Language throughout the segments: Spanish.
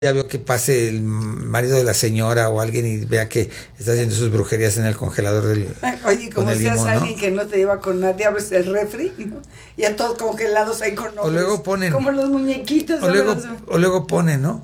ya veo que pase el marido de la señora o alguien y vea que está haciendo sus brujerías en el congelador del... Oye, como con el seas limón, alguien ¿no? que no te lleva con nadie, abres el refri, ¿no? Y a todos congelados ahí con nombres. O luego ponen... Como los muñequitos. O luego ponen, ¿no?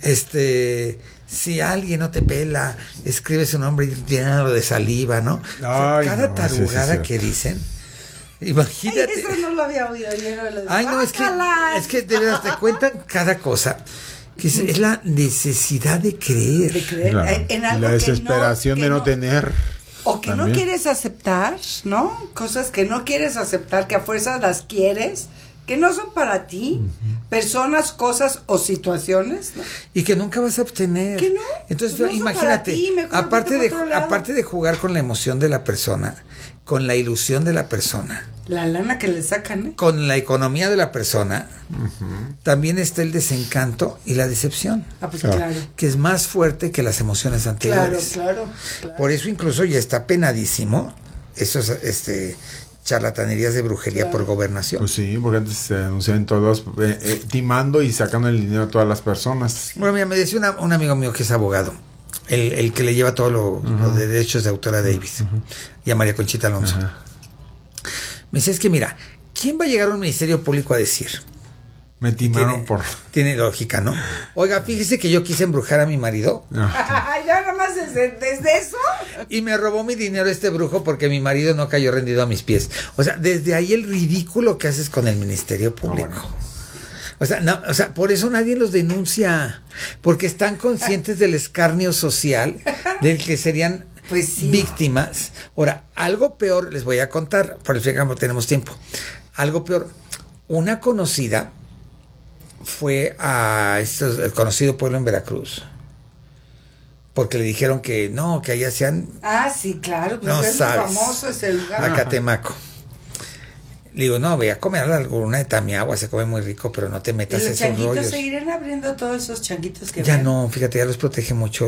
Si alguien no te pela, escribe su nombre lleno de saliva, ¿no? Ay, cada no, tarugada sí. que dicen... Imagínate. Ay, eso no lo había oído yo. Ay, no, es que de verdad te cuentan cada cosa. Que es la necesidad de creer. De creer Claro. en algo La desesperación de no tener. O que también. no quieres aceptar, ¿no? Cosas que no quieres aceptar, que a fuerzas las quieres, que no son para ti. Personas, cosas o situaciones, ¿no? Y que nunca vas a obtener. Que no. Entonces, Pues no son imagínate, para ti, mejor aparte vete por otro lado. de jugar con la emoción de la persona, con la ilusión de la persona, La lana que le sacan, ¿eh? con la economía de la persona, también está el desencanto y la decepción, Ah, pues Claro. claro. que es más fuerte que las emociones Claro, anteriores. claro. Por eso incluso ya está penadísimo esos charlatanerías de brujería Claro. por gobernación. Pues sí, porque antes se anunciaban todos timando y sacando el dinero a todas las personas. Bueno, mira, me decía un amigo mío que es abogado, el que le lleva todo lo de derechos de autor a Davis y a María Conchita Alonso. Ajá. Me dice, es que mira, ¿quién va a llegar a un ministerio público a decir? Me timaron por... Tiene lógica, ¿no? Oiga, fíjese que yo quise embrujar a mi marido Ya nomás desde eso. y me robó mi dinero este brujo porque mi marido no cayó rendido a mis pies. O sea, desde ahí el ridículo que haces con el ministerio público. bueno. O sea, por eso nadie los denuncia, porque están conscientes del escarnio social del que serían Pues sí. víctimas. Ahora, algo peor les voy a contar, por el no tenemos tiempo. Algo peor, una conocida fue a el conocido pueblo en Veracruz, porque le dijeron que no, que allá hacían Ah, sí, claro. Pues No es muy sabes. famoso ese lugar. Acatemaco. Le digo, no, ve a comer alguna de Tamiagua, se come muy rico, pero no te ¿Y metas los esos changuitos rollos. seguirán abriendo todos esos changuitos que Ya ven? no, fíjate, ya los protege mucho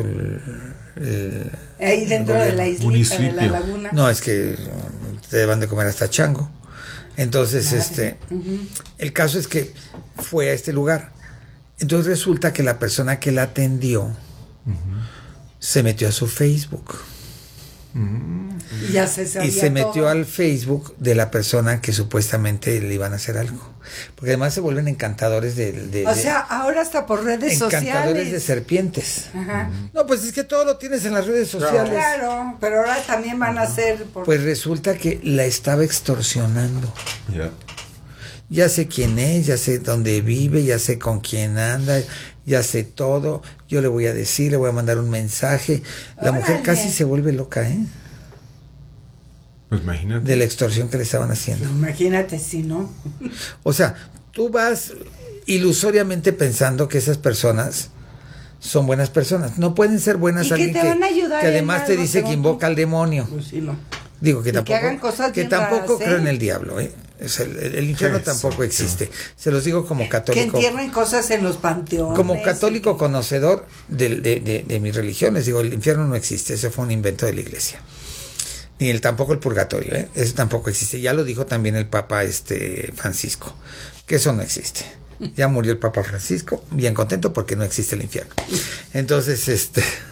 Ahí dentro de la islita, de municipio. la laguna. No, es que te van de comer hasta chango. Entonces, Madre. el caso es que fue a este lugar. Entonces resulta que la persona que la atendió se metió a su Facebook. Y ya se sabía Y se metió todo. al Facebook de la persona que supuestamente le iban a hacer algo. Porque además se vuelven encantadores O sea, ahora hasta por redes encantadores sociales. de serpientes. Ajá. No, pues es que todo lo tienes en las redes sociales. Claro, pero ahora también van a ser por... Pues resulta que la estaba extorsionando. Ya. Ya sé quién es, ya sé dónde vive, ya sé con quién anda, ya sé todo. Yo le voy a decir, le voy a mandar un mensaje. La mujer Órale. casi se vuelve loca, ¿eh? Pues imagínate. De la extorsión que le estaban haciendo. Imagínate si no. O sea, tú vas ilusoriamente pensando que esas personas son buenas personas. No pueden ser buenas Y que alguien te van a ayudar que en además te algo, dice te que van- invoca al demonio. Pues sí, no. Digo que Y que tampoco, hagan cosas que bien tampoco raras, ¿eh? creo en el diablo, ¿eh? O sea, el infierno Sí, tampoco sí, existe. Se los digo como Que católico. entierren cosas en los panteones. Como católico conocedor de mi religión, les digo, el infierno no existe, eso fue un invento de la iglesia. Ni tampoco el purgatorio, ¿eh? Eso tampoco existe. Ya lo dijo también el Papa Francisco, que eso no existe. Ya murió el Papa Francisco, bien contento porque no existe el infierno. Entonces,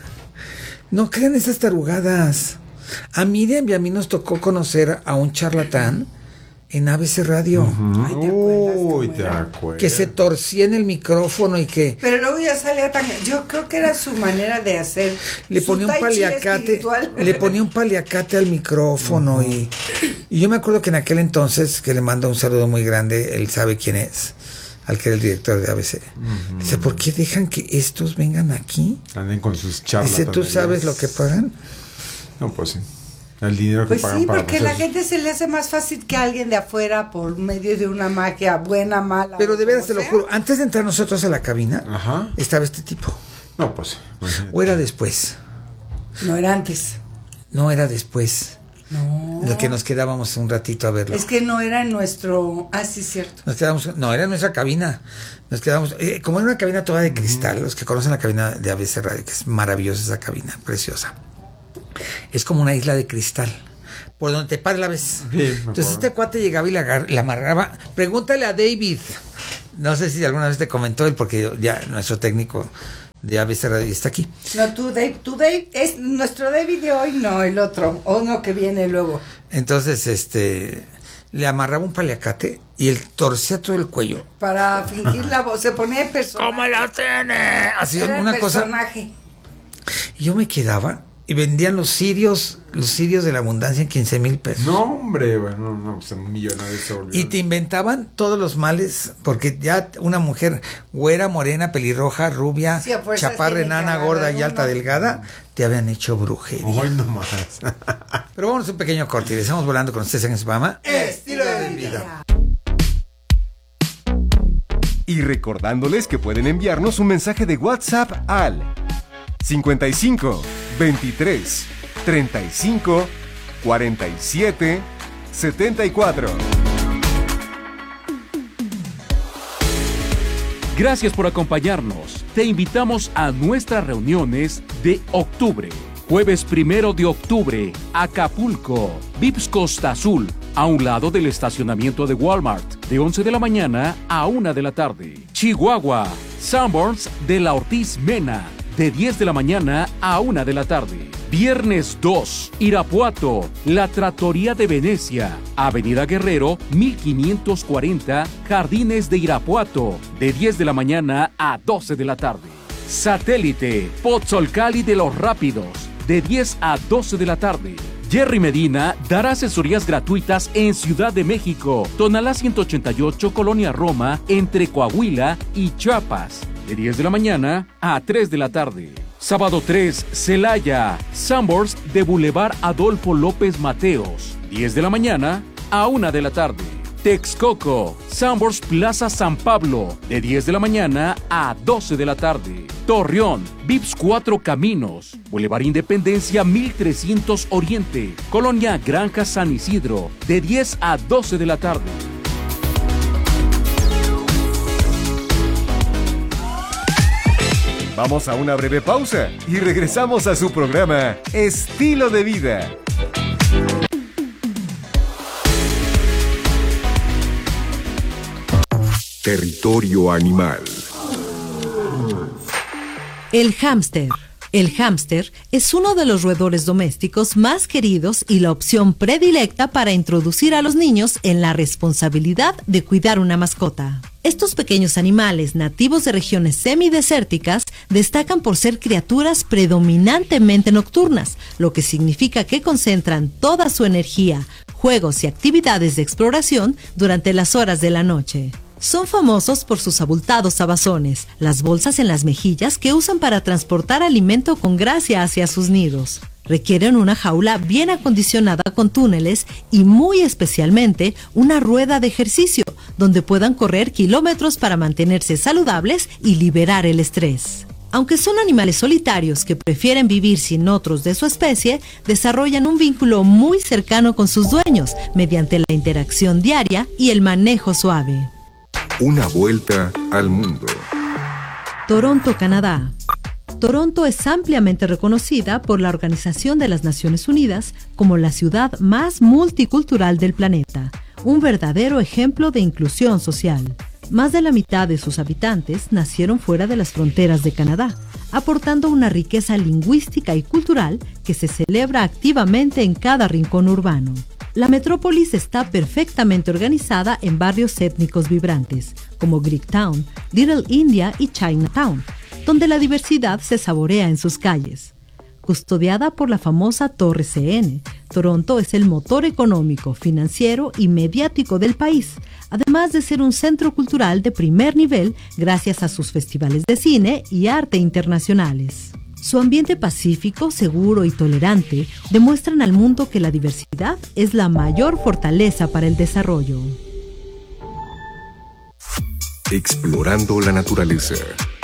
no crean esas tarugadas. A Miriam y a mí nos tocó conocer a un charlatán en ABC Radio. Ay, ¿te acuerdas cómo Uy, te era? acuerdas. Que se torcía en el micrófono y que Pero luego ya salía tan... Yo creo que era su manera de hacer... le su ponía un tai chi paliacate, espiritual. le ponía un paliacate al micrófono y yo me acuerdo que en aquel entonces, que le mando un saludo muy grande, él sabe quién es, al que era el director de ABC. Dice, ¿por qué dejan que estos vengan aquí? Anden con sus charlas. Dice, ¿tú sabes lo que pagan? No, pues sí. El dinero que Pues pagan sí, para porque la procesos. gente se le hace más fácil que alguien de afuera por medio de una magia buena, mala. Pero o de veras como te lo sea. juro, antes de entrar nosotros a la cabina, Ajá. estaba este tipo. No, pues sí. Imagínate. O era después. No era antes. No era después. No. Lo que nos quedábamos un ratito a verlo. Es que no era en nuestro... Ah, sí, cierto. Nos quedamos, no, era nuestra cabina. Nos quedamos, como era una cabina toda de cristal, los que conocen la cabina de ABC Radio, que es maravillosa esa cabina, preciosa. Es como una isla de cristal, por donde te pares la ves. Sí, me Entonces acuerdo. este cuate llegaba y la amarraba. Pregúntale a David. No sé si alguna vez te comentó él, porque ya nuestro técnico de ABC Radio y está aquí. No, tu Dave, es nuestro David de hoy, no, el otro, uno que viene luego. Entonces, le amarraba un paliacate y él torcía todo el cuello. Para fingir la voz, se ponía de personaje. ¿Cómo la tiene? Así Era una el cosa. personaje. Y yo me quedaba y vendían los cirios de la abundancia en 15,000 pesos. No, hombre, bueno, no, pues un millonario se volvió. Y te inventaban todos los males, porque ya una mujer güera, morena, pelirroja, rubia, Sí, a fuerzas chaparra, tiene que enana, agarrar gorda y uno. alta, delgada, te habían hecho brujería. Hoy nomás. Pero vámonos a un pequeño corte y estamos volando con ustedes en el programa Estilo de vida. Y recordándoles que pueden enviarnos un mensaje de WhatsApp al 55 23 35 47 74. Gracias por acompañarnos. Te invitamos a nuestras reuniones de octubre. Jueves 1 de octubre, Acapulco, Vips Costa Azul, a un lado del estacionamiento de Walmart, de 11 de la mañana a 1 de la tarde. Chihuahua, Sanborns de la Ortiz Mena, de 10 de la mañana a 1 de la tarde. Viernes 2, Irapuato, La Trattoria de Venecia, Avenida Guerrero, 1540, Jardines de Irapuato, de 10 de la mañana a 12 de la tarde. Satélite, Pozzolcali de los Rápidos, de 10 a 12 de la tarde. Jerry Medina dará asesorías gratuitas en Ciudad de México, Tonalá 188, Colonia Roma, entre Coahuila y Chiapas, de 10 de la mañana a 3 de la tarde. Sábado 3, Celaya, Sanborns de Boulevard Adolfo López Mateos, 10 de la mañana a 1 de la tarde. Texcoco, Sanborns Plaza San Pablo, de 10 de la mañana a 12 de la tarde. Torreón, Vips 4 Caminos, Boulevard Independencia 1300 Oriente, Colonia Granja San Isidro, de 10 a 12 de la tarde. Vamos a una breve pausa y regresamos a su programa Estilo de Vida. Territorio animal. El hámster. El hámster es uno de los roedores domésticos más queridos y la opción predilecta para introducir a los niños en la responsabilidad de cuidar una mascota. Estos pequeños animales nativos de regiones semidesérticas destacan por ser criaturas predominantemente nocturnas, lo que significa que concentran toda su energía, juegos y actividades de exploración durante las horas de la noche. Son famosos por sus abultados abazones, las bolsas en las mejillas que usan para transportar alimento con gracia hacia sus nidos. Requieren una jaula bien acondicionada con túneles y muy especialmente una rueda de ejercicio donde puedan correr kilómetros para mantenerse saludables y liberar el estrés. Aunque son animales solitarios que prefieren vivir sin otros de su especie, desarrollan un vínculo muy cercano con sus dueños mediante la interacción diaria y el manejo suave. Una vuelta al mundo. Toronto, Canadá. Toronto es ampliamente reconocida por la Organización de las Naciones Unidas como la ciudad más multicultural del planeta, un verdadero ejemplo de inclusión social. Más de la mitad de sus habitantes nacieron fuera de las fronteras de Canadá, aportando una riqueza lingüística y cultural que se celebra activamente en cada rincón urbano. La metrópolis está perfectamente organizada en barrios étnicos vibrantes, como Greektown, Little India y Chinatown, donde la diversidad se saborea en sus calles. Custodiada por la famosa Torre CN, Toronto es el motor económico, financiero y mediático del país, además de ser un centro cultural de primer nivel gracias a sus festivales de cine y arte internacionales. Su ambiente pacífico, seguro y tolerante demuestran al mundo que la diversidad es la mayor fortaleza para el desarrollo. Explorando la naturaleza.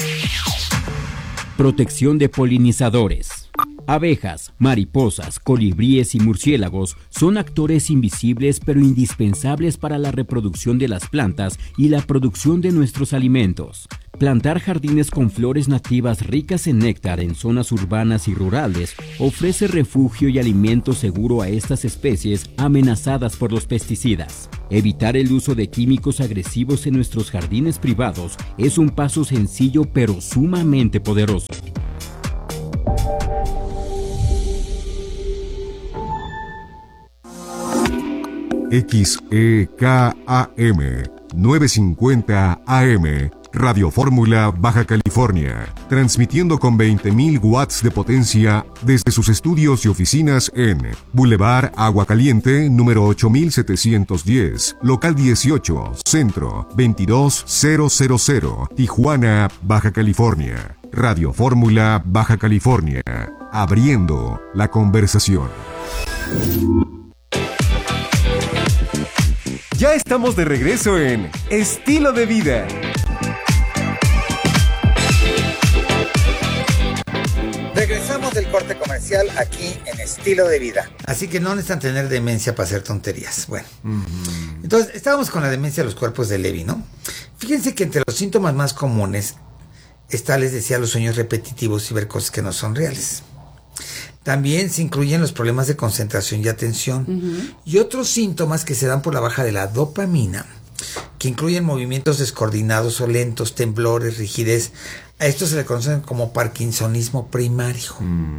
Protección de polinizadores. Abejas, mariposas, colibríes y murciélagos son actores invisibles pero indispensables para la reproducción de las plantas y la producción de nuestros alimentos. Plantar jardines con flores nativas ricas en néctar en zonas urbanas y rurales ofrece refugio y alimento seguro a estas especies amenazadas por los pesticidas. Evitar el uso de químicos agresivos en nuestros jardines privados es un paso sencillo pero sumamente poderoso. XEKAM 950 AM Radio Fórmula Baja California, transmitiendo con 20.000 watts de potencia desde sus estudios y oficinas en Boulevard Agua Caliente, número 8710, local 18, centro 22000, Tijuana, Baja California. Radio Fórmula Baja California, abriendo la conversación. Ya estamos de regreso en Estilo de Vida. Regresamos del corte comercial aquí en Estilo de Vida. Así que no necesitan tener demencia para hacer tonterías. Bueno, entonces estábamos con la demencia de los cuerpos de Levy, ¿no? Fíjense que entre los síntomas más comunes está, les decía, los sueños repetitivos y ver cosas que no son reales. También se incluyen los problemas de concentración y atención y otros síntomas que se dan por la baja de la dopamina, que incluyen movimientos descoordinados o lentos, temblores, rigidez. A esto se le conoce como parkinsonismo primario.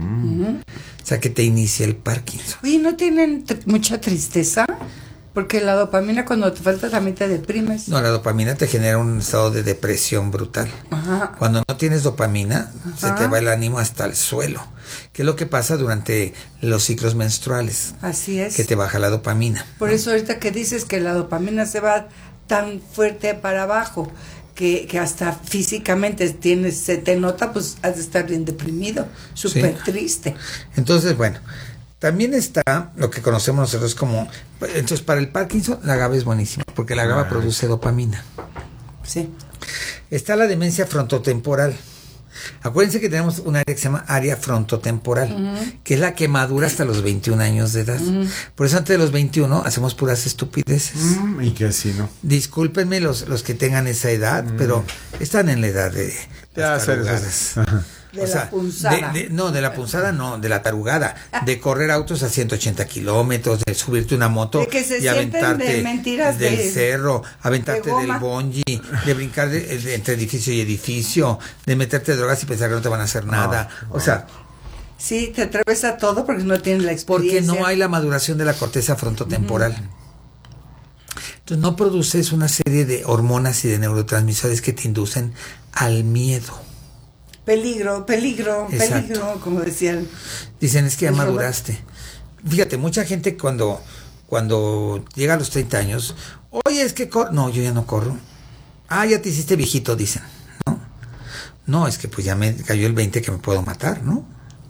O sea, que te inicia el Parkinson. Oye, ¿no tienen mucha tristeza? Porque la dopamina, cuando te falta, también te deprimes. No, la dopamina te genera un estado de depresión brutal. Ajá. Cuando no tienes dopamina, se Ajá. te va el ánimo hasta el suelo. Que es lo que pasa durante los ciclos menstruales. Así es. Que te baja la dopamina. Por eso ahorita que dices que la dopamina se va tan fuerte para abajo, que hasta físicamente se te nota, pues has de estar bien deprimido, súper triste. Entonces, bueno, también está lo que conocemos nosotros como... Entonces, para el Parkinson, la GABA es buenísima, porque la GABA produce dopamina. Sí. Está la demencia frontotemporal. Acuérdense que tenemos un área que se llama área frontotemporal, que es la que madura hasta los 21 años de edad. Por eso antes de los 21 hacemos puras estupideces. Y que así, ¿no? Discúlpenme los que tengan esa edad, pero están en la edad de las tarugadas. De la punzada. De la punzada no, de la tarugada. De correr autos a 180 kilómetros, de subirte una moto De que se y sienten aventarte de mentiras del de- cerro, aventarte de del goma. bungee, de brincar entre edificio y edificio, de meterte drogas y pensar que no te van a hacer nada. O sea, Sí, te atreves a todo porque no tienes la porque experiencia. no hay la maduración de la corteza frontotemporal. Entonces no produces una serie de hormonas y de neurotransmisores que te inducen al miedo. Peligro, Exacto. como decían. Dicen, es que ya Es verdad. maduraste. Fíjate, mucha gente cuando llega a los 30 años, oye, es que no, yo ya no corro. Ah, ya te hiciste viejito, dicen, ¿no? No, es que pues ya me cayó el 20 que me puedo matar, ¿no?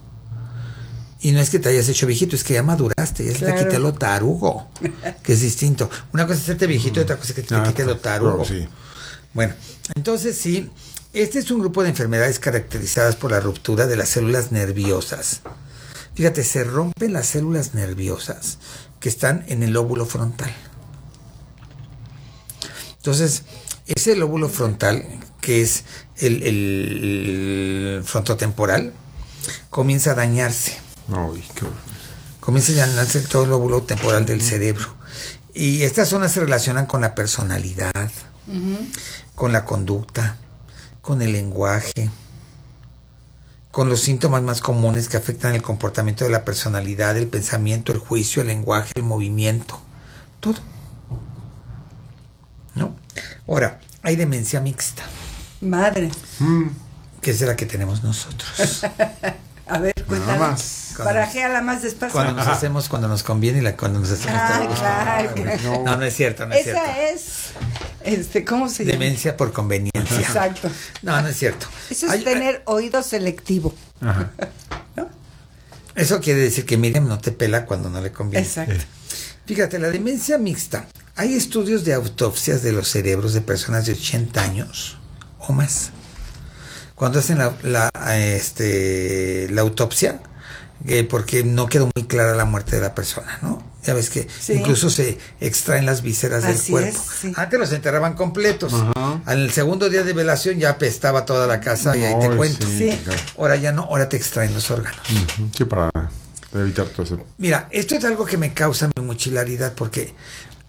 Y no es que te hayas hecho viejito, es que ya maduraste, ya se te quité lo tarugo, que es distinto. Una cosa es hacerte viejito y otra cosa es que te quite lo tarugo. Sí. Bueno, entonces sí, este es un grupo de enfermedades caracterizadas por la ruptura de las células nerviosas. Fíjate, se rompen las células nerviosas que están en el lóbulo frontal. Entonces, ese lóbulo frontal, que es el frontotemporal, comienza a dañarse. Ay, qué... Comienza a dañarse todo el lóbulo temporal del cerebro. Y estas zonas se relacionan con la personalidad, con la conducta, con el lenguaje, con los síntomas más comunes que afectan el comportamiento de la personalidad, el pensamiento, el juicio, el lenguaje, el movimiento, todo. ¿No? Ahora, hay demencia mixta, Madre. que es la que tenemos nosotros. A ver, Nada cuéntame. más. Barajéala más despacio. Cuando nos hacemos, cuando nos conviene y cuando nos hacemos todo gusto. Claro. No, no es cierto, no es cierto. Esa es, ¿cómo se llama? Demencia por conveniencia. Exacto. No, no es cierto. Eso es tener oído selectivo. Ajá. Eso quiere decir que Miriam no te pela cuando no le conviene. Exacto. Fíjate, la demencia mixta. Hay estudios de autopsias de los cerebros de personas de 80 años o más. Cuando hacen la autopsia, porque no quedó muy clara la muerte de la persona, ¿no? Ya ves que incluso se extraen las vísceras del cuerpo. Antes los enterraban completos. Al segundo día de velación ya apestaba toda la casa y ahí te cuento. Ahora ya no, ahora te extraen los órganos. Sí, para evitar todo eso. Mira, esto es algo que me causa mucha hilaridad porque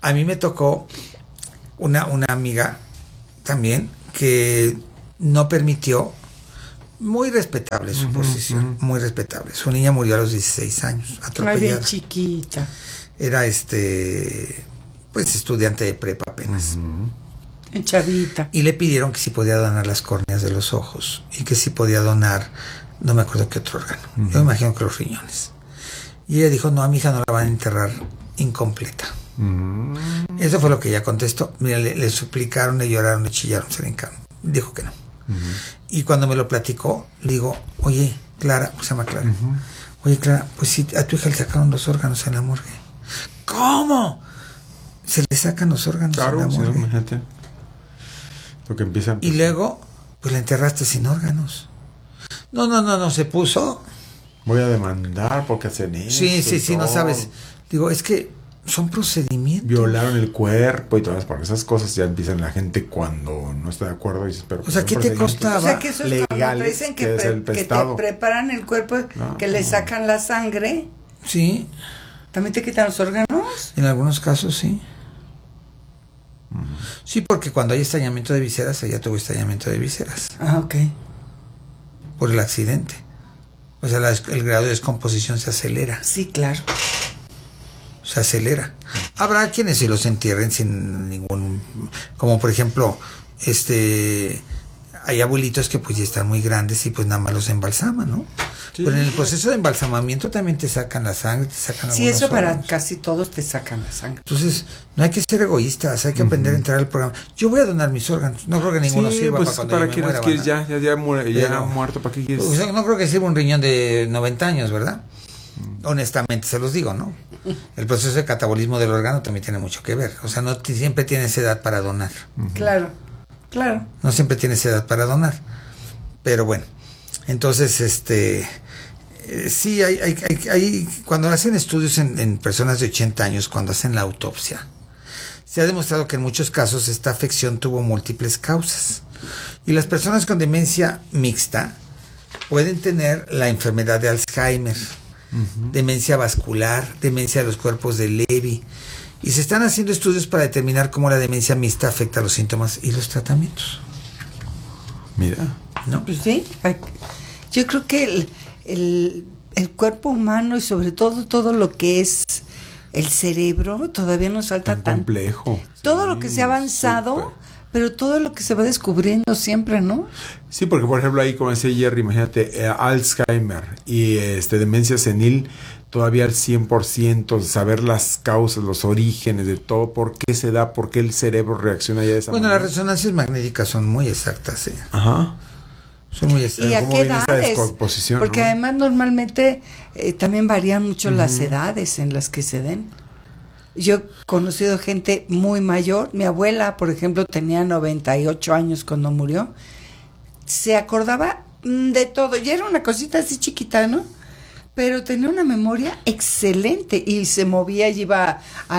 A mí me tocó una amiga también que no permitió, muy respetable su posición, muy respetable. Su niña murió a los 16 años, atropellada. Ay, bien chiquita. Era pues estudiante de prepa apenas. En chavita. Y le pidieron que si podía donar las córneas de los ojos y que si podía donar, no me acuerdo qué otro órgano. Yo me imagino que los riñones. Y ella dijo, no, a mi hija no la van a enterrar incompleta. Eso fue lo que ella contestó. Mira, le suplicaron, le lloraron, le chillaron, se le encarnó. Dijo que no. Y cuando me lo platicó, le digo, oye, Clara, pues se llama Clara. Oye, Clara, pues si a tu hija le sacaron los órganos en la morgue. ¿Cómo? Se le sacan los órganos en la morgue. Imagínate. Lo que empieza. Y luego, pues la enterraste sin órganos. No, se puso. Voy a demandar porque hacen eso. Sí, no sabes. Digo, es que son procedimientos. Violaron el cuerpo y todas, porque esas cosas ya empiezan la gente cuando no está de acuerdo. Y pero o sea, ¿qué te costaba? O sea, que eso es cuando te dicen que te preparan el cuerpo, que le sacan la sangre. Sí. ¿También te quitan los órganos? En algunos casos, sí. Sí, porque cuando hay estallamiento de vísceras, ella tuvo estallamiento de vísceras. Ah, ok. Por el accidente. O sea, el grado de descomposición se acelera. Sí, claro. Se acelera. Habrá quienes se los entierren sin ningún... Como por ejemplo, hay abuelitos que pues ya están muy grandes y pues nada más los embalsaman, ¿no? Sí. Pero en el proceso de embalsamamiento también te sacan la sangre, te sacan sí, eso órganos. Para casi todos te sacan la sangre. Entonces, no hay que ser egoístas, hay que aprender a entrar al programa. Yo voy a donar mis órganos, no creo que ninguno sirva pues, para cuando ¿para yo qué me muera, quieres ya muerto? ¿Para qué quieres? O sea, no creo que sirva un riñón de 90 años, ¿verdad? Honestamente se los digo, ¿no? El proceso de catabolismo del órgano también tiene mucho que ver. O sea, no siempre tienes edad para donar. Claro. No siempre tienes edad para donar. Pero bueno, entonces, sí, hay cuando hacen estudios en personas de 80 años, cuando hacen la autopsia, se ha demostrado que en muchos casos esta afección tuvo múltiples causas. Y las personas con demencia mixta pueden tener la enfermedad de Alzheimer, demencia vascular, demencia de los cuerpos de Levy. Y se están haciendo estudios para determinar cómo la demencia mixta afecta los síntomas y los tratamientos. Mira. ¿No? Pues sí. Yo creo que el cuerpo humano y sobre todo lo que es el cerebro todavía nos falta tan complejo. Todo lo que se ha avanzado, pero todo lo que se va descubriendo siempre, ¿no? Sí, porque por ejemplo ahí como decía Jerry, imagínate, Alzheimer y demencia senil, todavía al 100%, saber las causas, los orígenes de todo, por qué se da, por qué el cerebro reacciona ya de esa manera. Las resonancias magnéticas son muy exactas, ¿eh? Ajá. Son muy exactas. ¿Y a qué edades? Porque ¿no? además normalmente también varían mucho las edades en las que se den. Yo he conocido gente muy mayor. Mi abuela, por ejemplo, tenía 98 años cuando murió. Se acordaba de todo. Y era una cosita así chiquita, ¿no? Pero tenía una memoria excelente. Y se movía y iba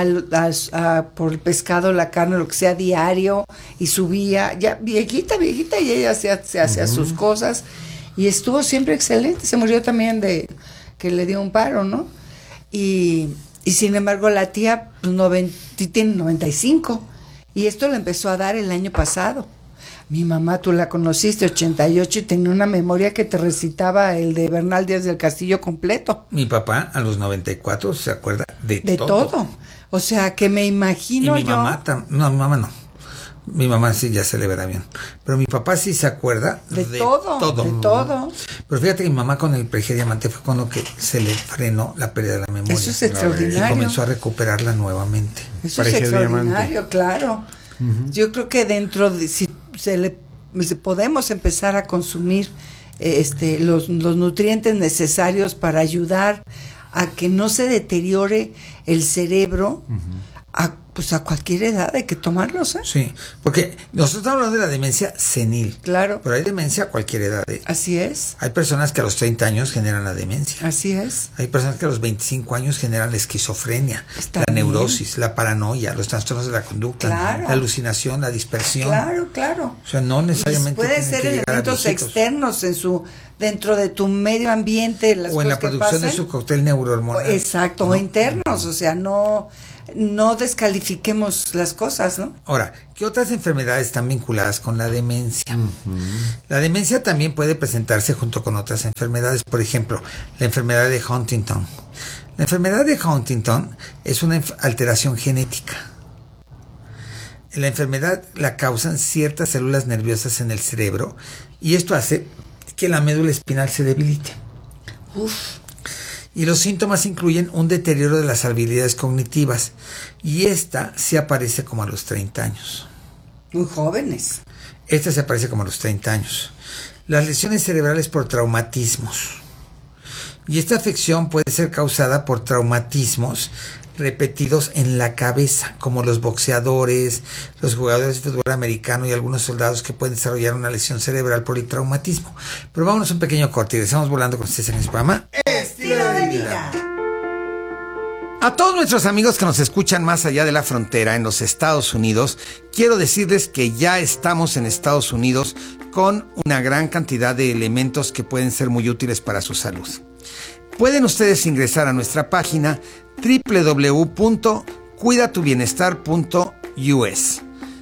por el pescado, la carne, lo que sea, diario. Y subía, ya viejita, y ella se hacía sus cosas. Y estuvo siempre excelente. Se murió también de que le dio un paro, ¿no? Y sin embargo la tía tiene 95 y esto le empezó a dar el año pasado. Mi mamá, tú la conociste, 88, y tenía una memoria que te recitaba el de Bernal Díaz del Castillo completo. Mi papá a los 94 se acuerda de todo. O sea, que me imagino y mi mamá mi mamá no. Mi mamá sí ya se le verá bien. Pero mi papá sí se acuerda de todo. Pero fíjate que mi mamá con el Perejil Diamante fue con lo que se le frenó la pérdida de la memoria. Eso es extraordinario. Y comenzó a recuperarla nuevamente. Eso es extraordinario, claro. Yo creo que dentro de si podemos empezar a consumir los nutrientes necesarios para ayudar a que no se deteriore el cerebro, a cualquier edad hay que tomarlos, ¿eh? Sí, porque nosotros estamos hablando de la demencia senil. Claro. Pero hay demencia a cualquier edad, ¿eh? Así es. Hay personas que a los 30 años generan la demencia. Así es. Hay personas que a los 25 años generan la esquizofrenia, la neurosis, la paranoia, los trastornos de la conducta, la alucinación, la dispersión. Claro. O sea, no necesariamente puede ser elementos externos dentro de tu medio ambiente, las o en la cosas que producción de pasan. su cóctel neurohormonal. Exacto, o internos, o sea, no descalifiquemos las cosas, ¿no? Ahora, ¿qué otras enfermedades están vinculadas con la demencia? La demencia también puede presentarse junto con otras enfermedades, por ejemplo, la enfermedad de Huntington. La enfermedad de Huntington es una alteración genética. La enfermedad la causan ciertas células nerviosas en el cerebro y esto hace que la médula espinal se debilite. Y los síntomas incluyen un deterioro de las habilidades cognitivas y esta se aparece como a los 30 años. Muy jóvenes. Esta se aparece como a los 30 años. Las lesiones cerebrales por traumatismos. Y esta afección puede ser causada por traumatismos repetidos en la cabeza, como los boxeadores, los jugadores de fútbol americano y algunos soldados que pueden desarrollar una lesión cerebral por el traumatismo. Pero vámonos un pequeño corte y regresamos volando con ustedes en el programa Estilo de vida. A todos nuestros amigos que nos escuchan más allá de la frontera en los Estados Unidos, quiero decirles que ya estamos en Estados Unidos con una gran cantidad de elementos que pueden ser muy útiles para su salud. Pueden ustedes ingresar a nuestra página www.cuidatubienestar.us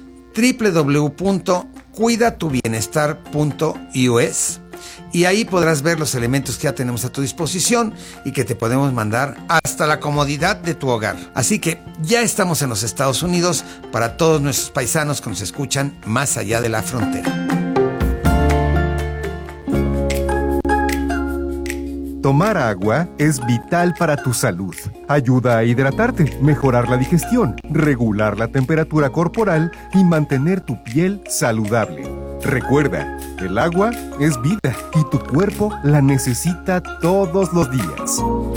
www.cuidatubienestar.us y ahí podrás ver los elementos que ya tenemos a tu disposición y que te podemos mandar hasta la comodidad de tu hogar. Así que ya estamos en los Estados Unidos para todos nuestros paisanos que nos escuchan más allá de la frontera. Tomar agua es vital para tu salud. Ayuda a hidratarte, mejorar la digestión, regular la temperatura corporal y mantener tu piel saludable. Recuerda, el agua es vida y tu cuerpo la necesita todos los días.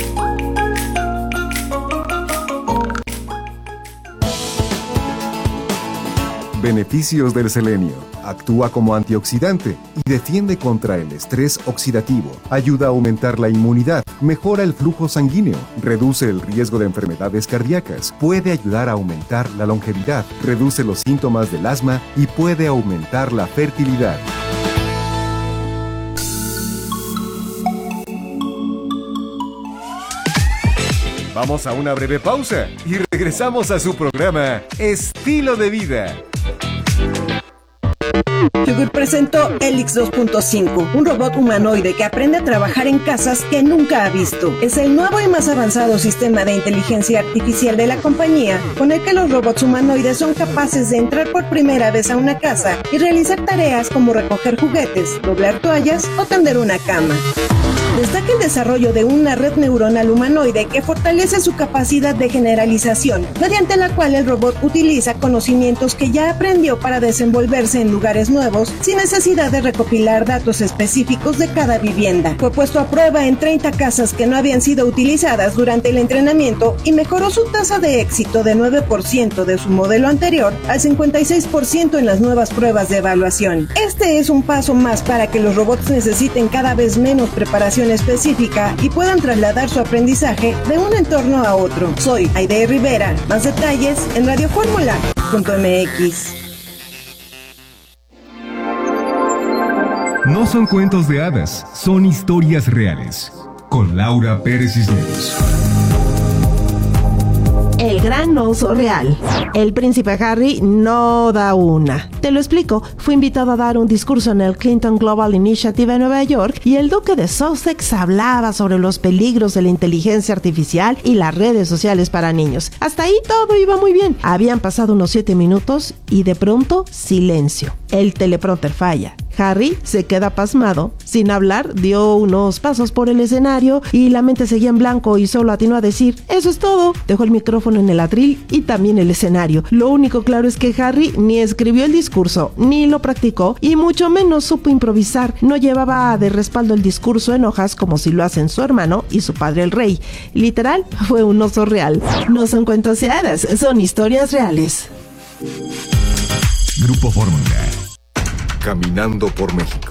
Beneficios del selenio. Actúa como antioxidante y defiende contra el estrés oxidativo. Ayuda a aumentar la inmunidad, mejora el flujo sanguíneo, reduce el riesgo de enfermedades cardíacas, puede ayudar a aumentar la longevidad, reduce los síntomas del asma y puede aumentar la fertilidad. Vamos a una breve pausa y regresamos a su programa Estilo de Vida. Yogur presentó Helix 2.5, un robot humanoide que aprende a trabajar en casas que nunca ha visto. Es el nuevo y más avanzado sistema de inteligencia artificial de la compañía, con el que los robots humanoides son capaces de entrar por primera vez a una casa y realizar tareas como recoger juguetes, doblar toallas o tender una cama. Destaca el desarrollo de una red neuronal humanoide que fortalece su capacidad de generalización, mediante la cual el robot utiliza conocimientos que ya aprendió para desenvolverse en lugares nuevos, sin necesidad de recopilar datos específicos de cada vivienda. Fue puesto a prueba en 30 casas que no habían sido utilizadas durante el entrenamiento y mejoró su tasa de éxito de 9% de su modelo anterior al 56% en las nuevas pruebas de evaluación. Este es un paso más para que los robots necesiten cada vez menos preparación específica y puedan trasladar su aprendizaje de un entorno a otro. Soy Aide Rivera. Más detalles en radioformula.mx. No son cuentos de hadas, son historias reales. Con Laura Pérez Cisneros. El gran oso real. El príncipe Harry no da una. Te lo explico. Fue invitado a dar un discurso en el Clinton Global Initiative en Nueva York y el duque de Sussex hablaba sobre los peligros de la inteligencia artificial y las redes sociales para niños. Hasta ahí todo iba muy bien. Habían pasado unos 7 minutos y de pronto silencio. El teleprompter falla. Harry se queda pasmado. Sin hablar, dio unos pasos por el escenario y la mente seguía en blanco y solo atinó a decir: eso es todo. Dejó el micrófono en el atril y también el escenario. Lo único claro es que Harry ni escribió el discurso, ni lo practicó y mucho menos supo improvisar. No llevaba de respaldo el discurso en hojas como si lo hacen su hermano y su padre el rey. Literal, fue un oso real. No son cuentos de hadas, son historias reales. Grupo Fórmula. Caminando por México.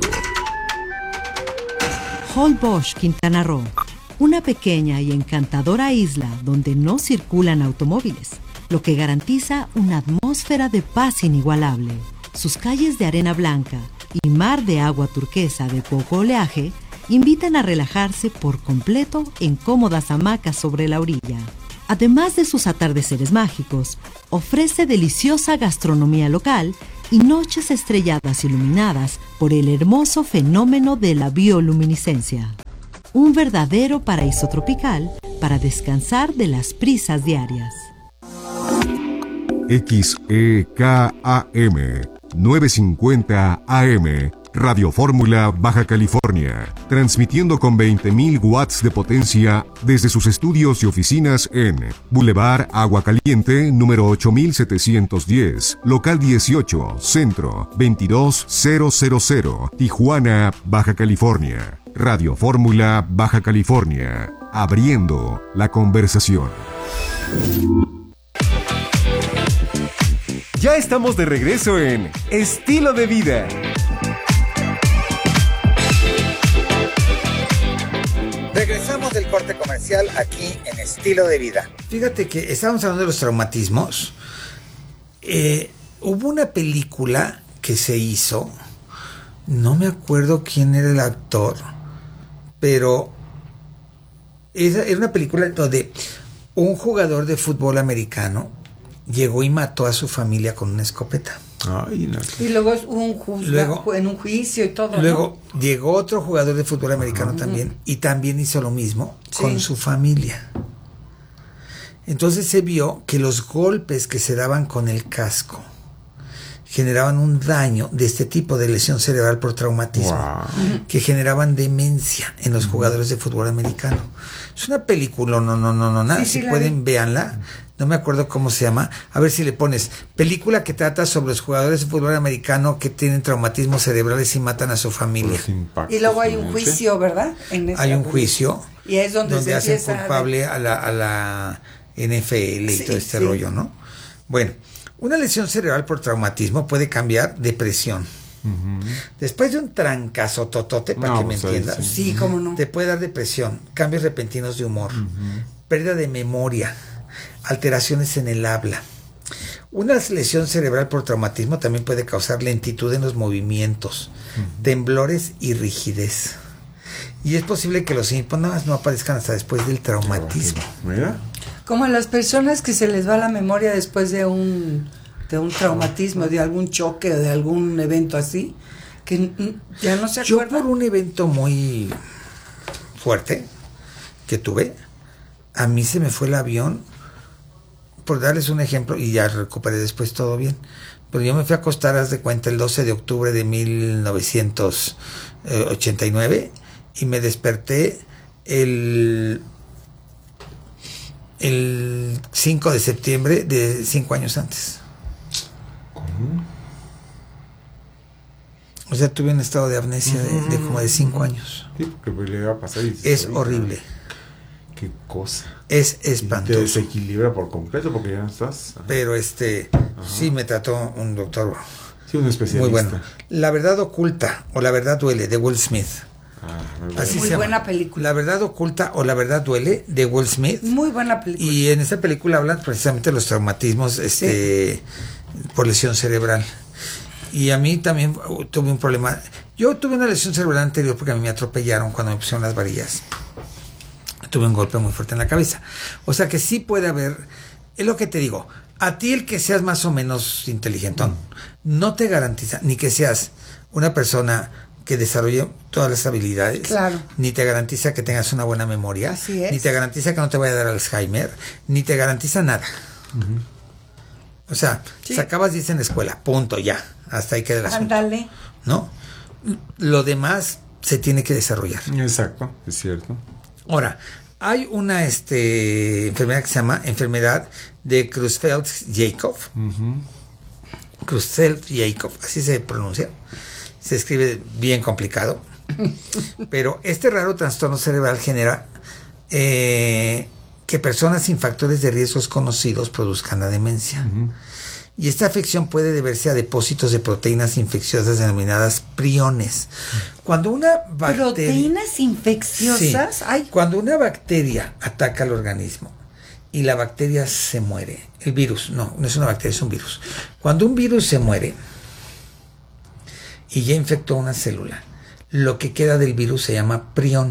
Holbox, Quintana Roo. Una pequeña y encantadora isla donde no circulan automóviles, lo que garantiza una atmósfera de paz inigualable. Sus calles de arena blanca y mar de agua turquesa de poco oleaje invitan a relajarse por completo en cómodas hamacas sobre la orilla. Además de sus atardeceres mágicos, ofrece deliciosa gastronomía local y noches estrelladas iluminadas por el hermoso fenómeno de la bioluminiscencia. Un verdadero paraíso tropical para descansar de las prisas diarias. XEKAM 950 AM Radio Fórmula, Baja California, transmitiendo con 20.000 watts de potencia desde sus estudios y oficinas en Boulevard Agua Caliente, número 8710, local 18, centro 22000, Tijuana, Baja California. Radio Fórmula, Baja California, abriendo la conversación. Ya estamos de regreso en Estilo de Vida. Regresamos del corte comercial aquí en Estilo de Vida. Fíjate que estábamos hablando de los traumatismos. Hubo una película que se hizo, no me acuerdo quién era el actor, pero era una película donde un jugador de fútbol americano llegó y mató a su familia con una escopeta. Ay, no. Y luego en un juicio y todo. Luego llegó otro jugador de fútbol americano también, y también hizo lo mismo con su familia. Entonces se vio que los golpes que se daban con el casco generaban un daño de este tipo de lesión cerebral por traumatismo, que generaban demencia en los jugadores de fútbol americano. Es una película, nada, si pueden, véanla. No me acuerdo cómo se llama. A ver si le pones película que trata sobre los jugadores de fútbol americano que tienen traumatismos cerebrales y matan a su familia. Y luego hay un juicio, ¿verdad? Hay un juicio y es donde se hacen culpable a la NFL y todo este rollo, ¿no? Bueno, una lesión cerebral por traumatismo puede cambiar depresión. Después de un trancazo totote, para que me entiendas. Sí, cómo no. Te puede dar depresión, cambios repentinos de humor, pérdida de memoria, alteraciones en el habla. Una lesión cerebral por traumatismo también puede causar lentitud en los movimientos, temblores y rigidez. Y es posible que los síntomas no aparezcan hasta después del traumatismo. Mira. Como a las personas que se les va la memoria después de un traumatismo, de algún choque o de algún evento así, que ya no se acuerdan. Yo por un evento muy fuerte que tuve, a mí se me fue el avión, por darles un ejemplo, y ya recuperé después todo bien. Pero yo me fui a acostar, haz de cuenta, el 12 de octubre de 1989 y me desperté el 5 de septiembre de 5 años antes. ¿Cómo? O sea, tuve un estado de amnesia de como de 5 años. Sí, porque le va a pasar. Es horrible. Qué cosa. Es espantoso. Te desequilibra por completo porque ya no estás. Ajá. Pero sí me trató un doctor. Sí, un especialista. Muy bueno. La verdad oculta o La verdad duele, de Will Smith. Así muy buena película. La verdad oculta o La verdad duele, de Will Smith. Muy buena película. Y en esta película hablan precisamente de los traumatismos por lesión cerebral. Y a mí también tuve un problema. Yo tuve una lesión cerebral anterior porque a mí me atropellaron cuando me pusieron las varillas. Tuve un golpe muy fuerte en la cabeza. O sea que sí puede haber, es lo que te digo, a ti el que seas más o menos inteligentón, no te garantiza ni que seas una persona que desarrolle todas las habilidades, claro, ni te garantiza que tengas una buena memoria, así es, ni te garantiza que no te vaya a dar Alzheimer, ni te garantiza nada. O sea, sacabas 10 en la escuela, punto, ya, hasta ahí queda el asunto. Ándale. ¿No? Lo demás se tiene que desarrollar. Exacto, es cierto. Ahora, hay una enfermedad que se llama enfermedad de Creutzfeldt-Jakob. Creutzfeldt-Jakob, así se pronuncia. Se escribe bien complicado. Pero este raro trastorno cerebral genera que personas sin factores de riesgos conocidos produzcan la demencia. Y esta afección puede deberse a depósitos de proteínas infecciosas denominadas priones. Cuando una bacteria... ¿Proteínas infecciosas? Sí, Ay. cuando una bacteria ataca al organismo y la bacteria se muere, el virus, no es una bacteria, es un virus. Cuando un virus se muere y ya infectó una célula, lo que queda del virus se llama prión.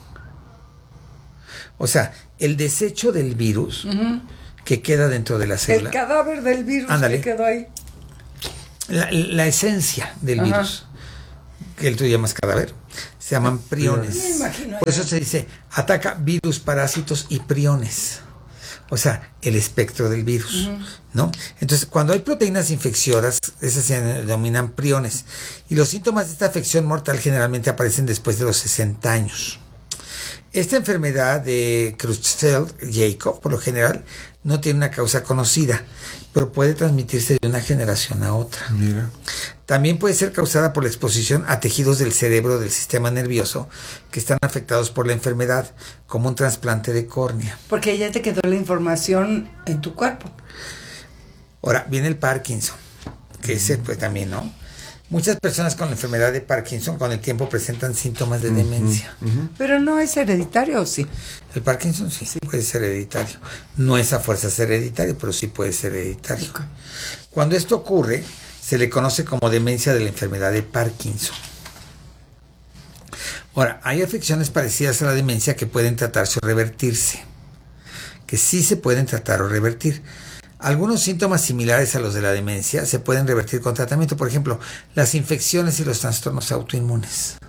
O sea, el desecho del virus que queda dentro de la célula. El cadáver del virus que quedó ahí. La esencia del virus, que tú llamas cadáver, se llaman priones. Me imagino. Por eso se dice, ataca virus, parásitos y priones. O sea, el espectro del virus, ¿no? Entonces, cuando hay proteínas infecciosas, esas se denominan priones. Y los síntomas de esta afección mortal generalmente aparecen después de los 60 años. Esta enfermedad de Creutzfeldt-Jakob, por lo general, no tiene una causa conocida, pero puede transmitirse de una generación a otra. Mira. También puede ser causada por la exposición a tejidos del cerebro del sistema nervioso que están afectados por la enfermedad, como un trasplante de córnea. Porque ya te quedó la información en tu cuerpo. Ahora, viene el Parkinson, que ese pues también, ¿no? Muchas personas con la enfermedad de Parkinson con el tiempo presentan síntomas de demencia. Pero no es hereditario, ¿o sí? El Parkinson sí puede ser hereditario. No es a fuerzas hereditario, pero sí puede ser hereditario. Okay. Cuando esto ocurre, se le conoce como demencia de la enfermedad de Parkinson. Ahora, hay afecciones parecidas a la demencia que pueden tratarse o revertirse. Que sí se pueden tratar o revertir. Algunos síntomas similares a los de la demencia se pueden revertir con tratamiento. Por ejemplo, las infecciones y los trastornos autoinmunes.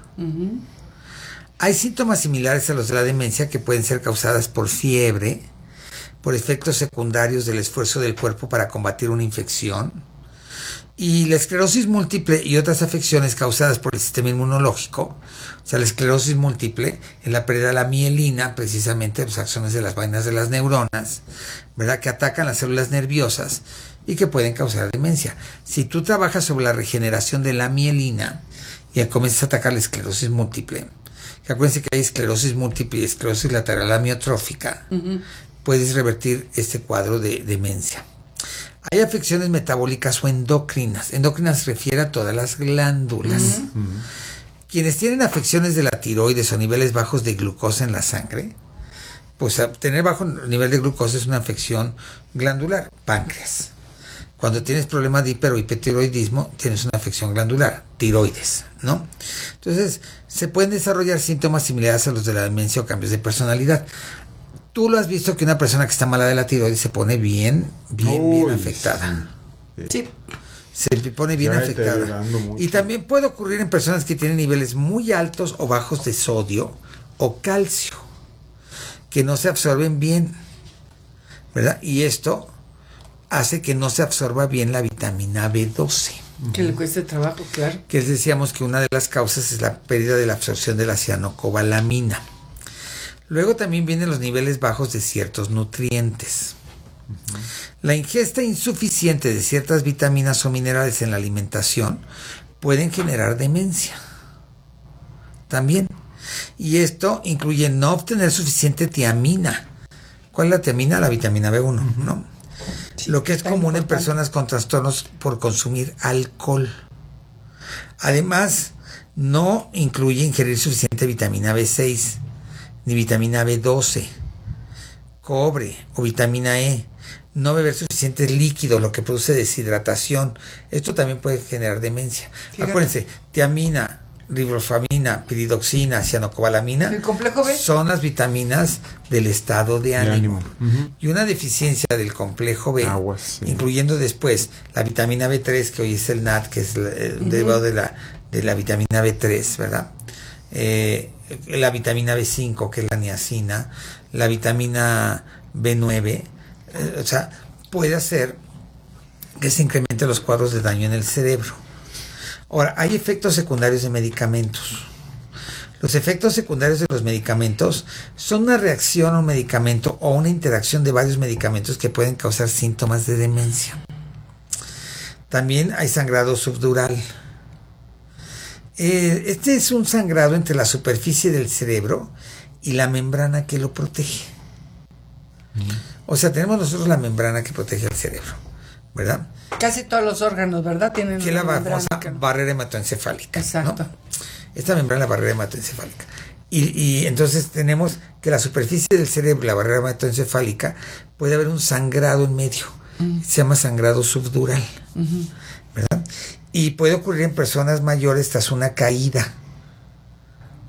Hay síntomas similares a los de la demencia que pueden ser causadas por fiebre, por efectos secundarios del esfuerzo del cuerpo para combatir una infección. Y la esclerosis múltiple y otras afecciones causadas por el sistema inmunológico, o sea, la esclerosis múltiple es la pérdida de la mielina, precisamente los axones de las vainas de las neuronas, ¿verdad? Que atacan las células nerviosas y que pueden causar demencia. Si tú trabajas sobre la regeneración de la mielina y comienzas a atacar la esclerosis múltiple, que acuérdense que hay esclerosis múltiple y esclerosis lateral amiotrófica, puedes revertir este cuadro de demencia. Hay afecciones metabólicas o endocrinas. Endocrinas se refiere a todas las glándulas. Quienes tienen afecciones de la tiroides o niveles bajos de glucosa en la sangre, pues tener bajo nivel de glucosa es una afección glandular, páncreas. Cuando tienes problemas de hiper o hipertiroidismo, tienes una afección glandular, tiroides, ¿no? Entonces, se pueden desarrollar síntomas similares a los de la demencia o cambios de personalidad. Tú lo has visto que una persona que está mala de la tiroides se pone bien afectada. Sí. Se pone bien afectada. Y también puede ocurrir en personas que tienen niveles muy altos o bajos de sodio o calcio, que no se absorben bien, ¿verdad? Y esto hace que no se absorba bien la vitamina B12. Que le cueste trabajo, claro. Que decíamos que una de las causas es la pérdida de la absorción de la cianocobalamina. Luego también vienen los niveles bajos de ciertos nutrientes. La ingesta insuficiente de ciertas vitaminas o minerales en la alimentación pueden generar demencia. También. Y esto incluye no obtener suficiente tiamina. ¿Cuál es la tiamina? La vitamina B1, ¿no? Sí, lo que es común en personas con trastornos por consumir alcohol. Además, no incluye ingerir suficiente vitamina B6, ni vitamina B12, cobre o vitamina E. No beber suficiente líquido, lo que produce deshidratación. Esto también puede generar demencia. Fíjate. Acuérdense, tiamina, riboflavina, piridoxina, cianocobalamina, ¿el complejo B? Son las vitaminas del estado de ánimo. Y una deficiencia del complejo B, incluyendo después la vitamina B3, que hoy es el NAD, que es el derivado de la vitamina B3, ¿verdad? La vitamina B5, que es la niacina, la vitamina B9, o sea, puede hacer que se incrementen los cuadros de daño en el cerebro. Ahora, hay efectos secundarios de medicamentos. Los efectos secundarios de los medicamentos son una reacción a un medicamento o una interacción de varios medicamentos que pueden causar síntomas de demencia. También hay sangrado subdural. Este es un sangrado entre la superficie del cerebro y la membrana que lo protege. O sea, tenemos nosotros la membrana que protege el cerebro, ¿verdad? Casi todos los órganos, ¿verdad? Tienen que la famosa barrera hematoencefálica. Exacto. ¿No? Esta membrana es la barrera hematoencefálica. Y entonces tenemos que la superficie del cerebro, la barrera hematoencefálica, puede haber un sangrado en medio. Se llama sangrado subdural, ¿verdad? Y puede ocurrir en personas mayores tras una caída,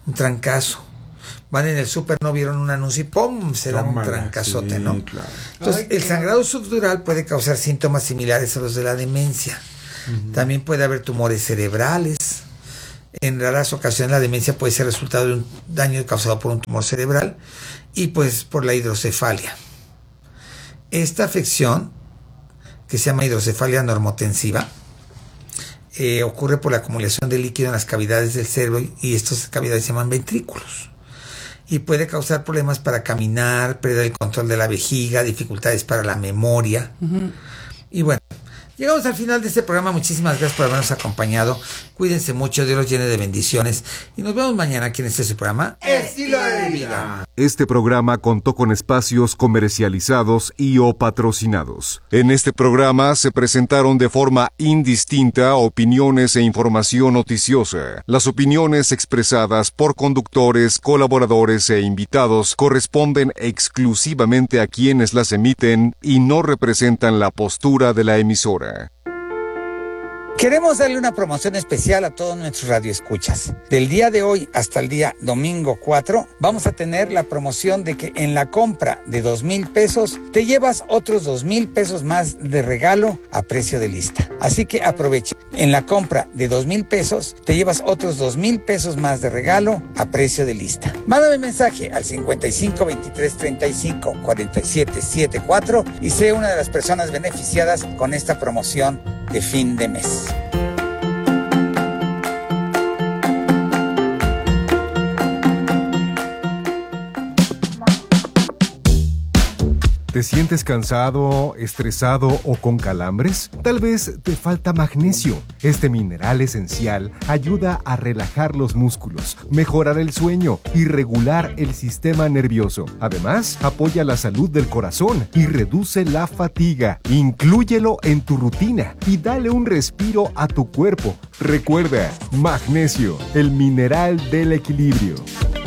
un trancazo. Van en el súper, no vieron un anuncio y ¡pum! Se dan un trancazote, sí, ¿no? Claro. Entonces, el sangrado subdural puede causar síntomas similares a los de la demencia. También puede haber tumores cerebrales. En raras ocasiones la demencia puede ser resultado de un daño causado por un tumor cerebral y pues por la hidrocefalia. Esta afección, que se llama hidrocefalia normotensiva, ocurre por la acumulación de líquido en las cavidades del cerebro y estas cavidades se llaman ventrículos. Y puede causar problemas para caminar, pérdida del control de la vejiga, dificultades para la memoria. Y bueno, llegamos al final de este programa. Muchísimas gracias por habernos acompañado. Cuídense mucho, Dios los llene de bendiciones. Y nos vemos mañana aquí en este programa Estilo de Vida. Este programa contó con espacios comercializados y o patrocinados. En este programa se presentaron de forma indistinta opiniones e información noticiosa. Las opiniones expresadas por conductores, colaboradores e invitados corresponden exclusivamente a quienes las emiten y no representan la postura de la emisora. Queremos darle una promoción especial a todos nuestros radioescuchas. Del día de hoy hasta el día domingo 4, vamos a tener la promoción de que en la compra de 2,000 pesos te llevas otros 2,000 pesos más de regalo a precio de lista. Así que aprovecha. En la compra de 2,000 pesos te llevas otros 2,000 pesos más de regalo a precio de lista. Mándame mensaje al 55 23 35 47 74 y sé una de las personas beneficiadas con esta promoción de fin de mes. ¿Te sientes cansado, estresado o con calambres? Tal vez te falta magnesio. Este mineral esencial ayuda a relajar los músculos, mejorar el sueño y regular el sistema nervioso. Además, apoya la salud del corazón y reduce la fatiga. Inclúyelo en tu rutina y dale un respiro a tu cuerpo. Recuerda, magnesio, el mineral del equilibrio.